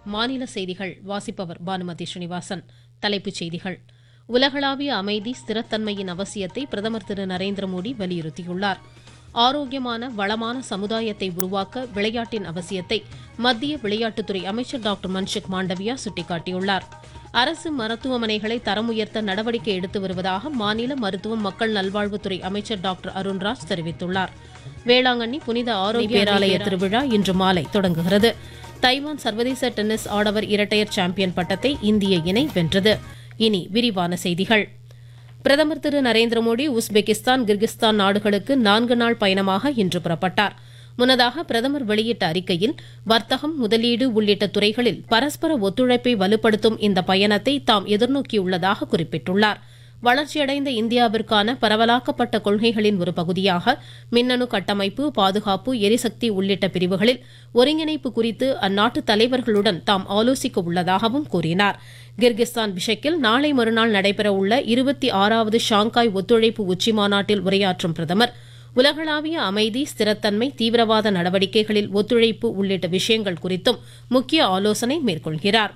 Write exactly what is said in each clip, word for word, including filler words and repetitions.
மாநில செய்திகள் வாசிப்பவர் பானுமதி ஸ்ரீனிவாசன். தலைப்புச் செய்திகள். உலகளாவிய அமைதி ஸ்திரத்தன்மையின் அவசியத்தை பிரதமர் திரு நரேந்திர மோடி வலியுறுத்தியுள்ளார். ஆரோக்கியமான வளமான சமுதாயத்தை உருவாக்க விளையாட்டின் அவசியத்தை மத்திய விளையாட்டுத்துறை அமைச்சர் டாக்டர் மன்சுக் மாண்டவியா சுட்டிக்காட்டியுள்ளார். அரசு மருத்துவமனைகளை தரம் உயர்த்த நடவடிக்கை எடுத்து வருவதாக மாநில மருத்துவம் மக்கள் நல்வாழ்வுத்துறை அமைச்சர் டாக்டர் அருண்ராஜ் தெரிவித்துள்ளார். வேளாங்கண்ணி புனித ஆரோக்கிய பேராலய திருவிழா இன்று மாலை தொடங்குகிறது. தைவான் சர்வதேச டென்னிஸ் ஆடவர் இரட்டையர் சாம்பியன் பட்டத்தை இந்திய இணை வென்றது. இனி விரிவான செய்திகள். பிரதமர் திரு நரேந்திர மோடி உஸ்பெகிஸ்தான், கிர்கிஸ்தான் நாடுகளுக்கு நான்கு நாள் பயணமாக இன்று புறப்பட்டார். முன்னதாக பிரதமர் வெளியிட்ட அறிக்கையில் வர்த்தகம், முதலீடு உள்ளிட்ட துறைகளில் பரஸ்பர ஒத்துழைப்பை வலுப்படுத்தும் இந்த பயணத்தை தாம் எதிர்நோக்கியுள்ளதாக குறிப்பிட்டுள்ளார். வளர்ச்சியடைந்த இந்தியாவிற்கான பரவலாக்கப்பட்ட கொள்கைகளின் ஒரு பகுதியாக மின்னணு கட்டமைப்பு, பாதுகாப்பு, எரிசக்தி உள்ளிட்ட பிரிவுகளில் ஒருங்கிணைப்பு குறித்து அந்நாட்டு தலைவர்களுடன் தாம் ஆலோசிக்க உள்ளதாகவும் கூறினார். கிர்கிஸ்தான் பிஷக்கில் நாளை மறுநாள் நடைபெற உள்ள இருபத்தி ஆறாவது ஷாங்காய் ஒத்துழைப்பு உச்சிமாநாட்டில் உரையாற்றும் பிரதமர் உலகளாவிய அமைதி, ஸ்திரத்தன்மை, தீவிரவாத நடவடிக்கைகளில் ஒத்துழைப்பு உள்ளிட்ட விஷயங்கள் குறித்தும் முக்கிய ஆலோசனை மேற்கொள்கிறார்.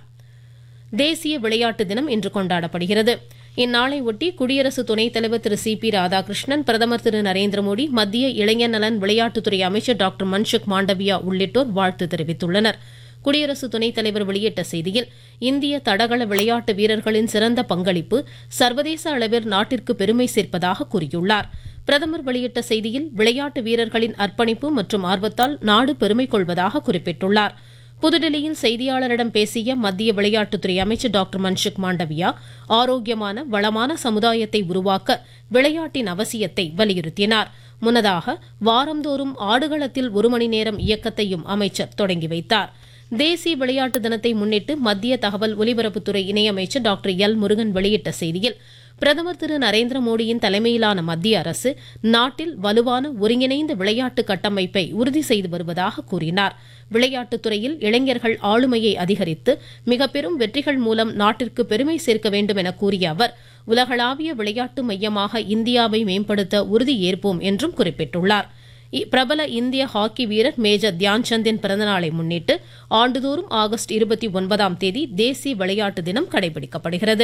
தேசிய விளையாட்டு தினம் இன்று கொண்டாடப்படுகிறது. இந்நாளை ஒட்டி குடியரசு துணைத் தலைவர் திரு சி பி ராதாகிருஷ்ணன், பிரதமர் திரு நரேந்திர மோடி, மத்திய இளைஞர் நலன் விளையாட்டுத்துறை அமைச்சர் டாக்டர் மன்சுக் மாண்டவியா உள்ளிட்டோர் வாழ்த்து தெரிவித்துள்ளனர். குடியரசு துணைத் தலைவர் வெளியிட்ட செய்தியில் இந்திய தடகள விளையாட்டு வீரர்களின் சிறந்த பங்களிப்பு சர்வதேச அளவில் நாட்டிற்கு பெருமை சேர்ப்பதாக கூறியுள்ளார். பிரதமர் வெளியிட்ட செய்தியில் விளையாட்டு வீரர்களின் அர்ப்பணிப்பு மற்றும் ஆர்வத்தால் நாடு பெருமை கொள்வதாக குறிப்பிட்டுள்ளார். புதுடில்லியில் செய்தியாளரிடம் பேசிய மத்திய விளையாட்டுத்துறை அமைச்சர் டாக்டர் மன்சுக் மாண்டவியா ஆரோக்கியமான வளமான சமுதாயத்தை உருவாக்க விளையாட்டின் அவசியத்தை வலியுறுத்தினார். முன்னதாக வாரந்தோறும் ஆடுகளத்தில் ஒரு மணி நேரம் இயக்கத்தையும் அமைச்சர் தொடங்கி வைத்தார். தேசிய விளையாட்டு தினத்தை முன்னிட்டு மத்திய தகவல் ஒலிபரப்புத்துறை இணையமைச்சர் டாக்டர் எல் முருகன் வெளியிட்ட செய்தியில் பிரதமர் திரு நரேந்திர மோடியின் தலைமையிலான மத்திய அரசு நாட்டில் வலுவான ஒருங்கிணைந்த விளையாட்டு கட்டமைப்பை உறுதி செய்து வருவதாக கூறினார். விளையாட்டுத் துறையில் இளைஞர்கள் ஆளுமையை அதிகரித்து மிக பெரும் வெற்றிகள் மூலம் நாட்டிற்கு பெருமை சேர்க்க வேண்டும் என கூறிய அவர் உலகளாவிய விளையாட்டு மையமாக இந்தியாவை மேம்படுத்த உறுதி ஏற்போம் என்றும் குறிப்பிட்டுள்ளார். பிரபல இந்திய ஹாக்கி வீரர் மேஜர் தியான்சந்தின் பிறந்தநாளை முன்னிட்டு ஆண்டுதோறும் ஆகஸ்ட் இருபத்தி ஒன்பதாம் தேதி தேசிய விளையாட்டு தினம் கடைபிடிக்கப்படுகிறது.